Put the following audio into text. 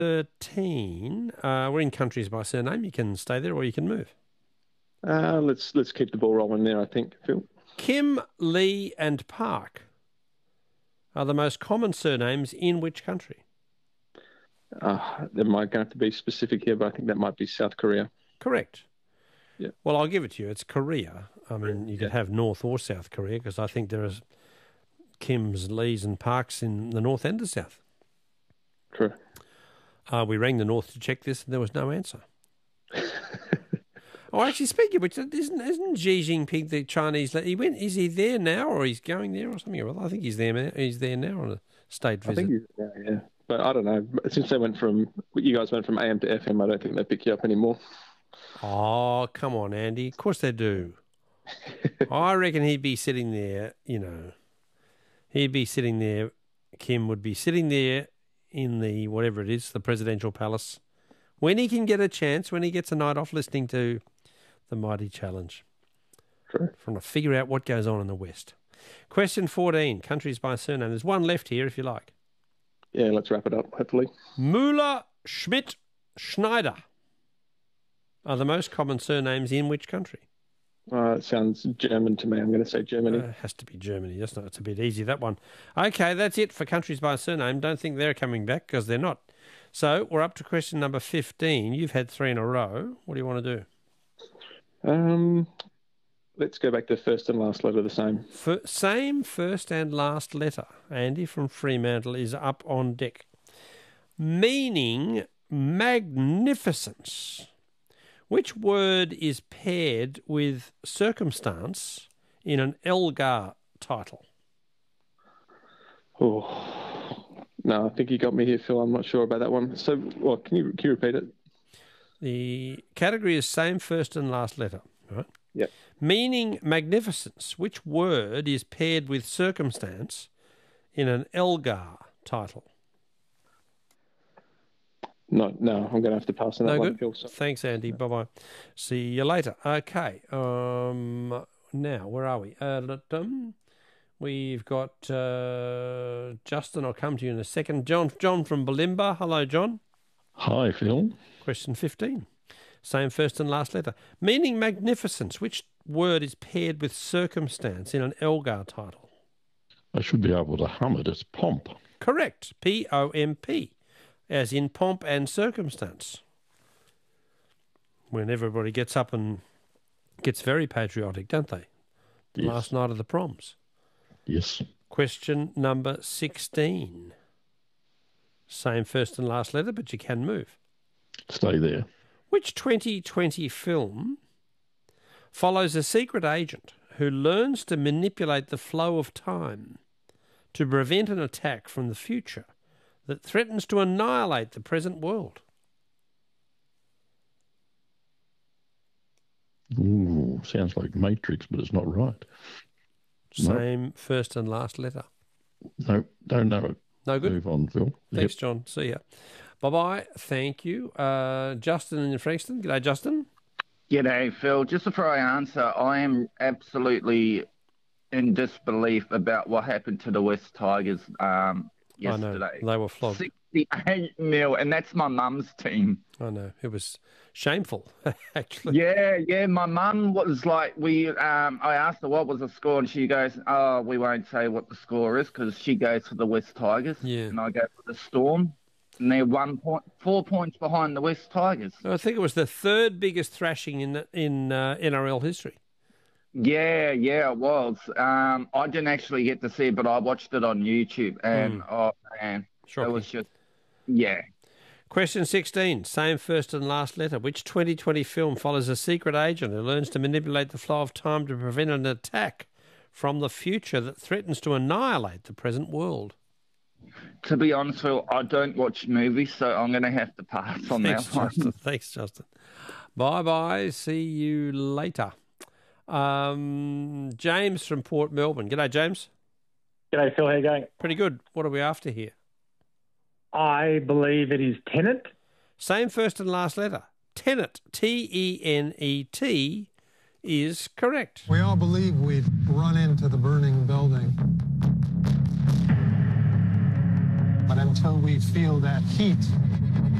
13. We're in countries by surname. You can stay there or you can move. Let's keep the ball rolling there, I think, Phil. Kim, Lee and Park are the most common surnames in which country? They might going to have to be specific here, but I think that might be South Korea. Correct. Yeah. Well, I'll give it to you. It's Korea. I mean, you could have North or South Korea because I think there are Kims, Lees and Parks in the North and the South. True. We rang the North to check this and there was no answer. Oh, actually, speaking of which, isn't Xi Jinping the Chinese? Is he there now, or he's going there, or something? I think he's there. He's there now on a state visit. I think he's there, yeah. But I don't know. Since you guys went from AM to FM, I don't think they pick you up anymore. Oh, come on, Andy. Of course they do. I reckon he'd be sitting there. He'd be sitting there. Kim would be sitting there in the whatever it is, the presidential palace, when he can get a chance, when he gets a night off, listening to the Mighty Challenge. True. Trying to figure out what goes on in the West. Question 14, countries by surname. There's one left here if you like. Yeah, let's wrap it up, hopefully. Müller, Schmidt, Schneider are the most common surnames in which country? It sounds German to me. I'm going to say Germany. It has to be Germany. It's a bit easy, that one. Okay, that's it for countries by surname. Don't think they're coming back because they're not. So we're up to question number 15. You've had 3 in a row. What do you want to do? Let's go back to first and last letter the same. Same first and last letter. Andy from Fremantle is up on deck. Meaning magnificence. Which word is paired with circumstance in an Elgar title? Oh, no, I think you got me here, Phil. I'm not sure about that one. So, can you repeat it? The category is same first and last letter, right? Yep. Meaning magnificence. Which word is paired with circumstance in an Elgar title? No, I'm going to have to pass on that one, Phil. Thanks, Andy. Bye-bye. See you later. Okay. Now, where are we? We've got Justin. I'll come to you in a second. John from Bulimba. Hello, John. Hi, Phil. Question 15. Same first and last letter. Meaning magnificence. Which word is paired with circumstance in an Elgar title? I should be able to hum it. It's pomp. Correct. P-O-M-P. As in pomp and circumstance. When everybody gets up and gets very patriotic, don't they? Yes. Last night of the proms. Yes. Question number 16. Same first and last letter, but you can move. Stay there. Which 2020 film follows a secret agent who learns to manipulate the flow of time to prevent an attack from the future that threatens to annihilate the present world? Ooh, sounds like Matrix, but it's not right. Same first and last letter. No, don't know it. No good? Move on, Phil. Thanks, John. See ya. Bye-bye. Thank you. Justin in Frankston. G'day, Justin. G'day, Phil. Just before I answer, I am absolutely in disbelief about what happened to the West Tigers yesterday. I know. They were flogged. 68-0, and that's my mum's team. I know. It was shameful, actually. Yeah. My mum was like, I asked her what was the score, and she goes, "Oh, we won't say what the score is," because she goes for the West Tigers, and I go for the Storm, and they're 4 points behind the West Tigers. I think it was the third biggest thrashing in NRL history. Yeah, it was. I didn't actually get to see it, but I watched it on YouTube, and oh man, shocking. It was just, yeah. Question 16, same first and last letter. Which 2020 film follows a secret agent who learns to manipulate the flow of time to prevent an attack from the future that threatens to annihilate the present world? To be honest, Phil, I don't watch movies, so I'm going to have to pass on that one. Thanks, Justin. Bye-bye. See you later. James from Port Melbourne. G'day, James. G'day, Phil. How you going? Pretty good. What are we after here? I believe it is Tenet. Same first and last letter. Tenet, T-E-N-E-T, is correct. We all believe we've run into the burning building. but until we feel that heat